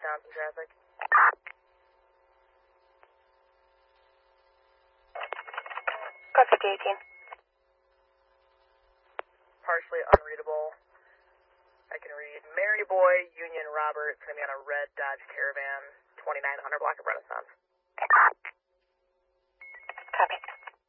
Wisconsin traffic. Car 5018. Partially unreadable. I can read Mary Boy, Union Robert. It's going to be on a red Dodge Caravan, 2900 block of Renaissance. Copy.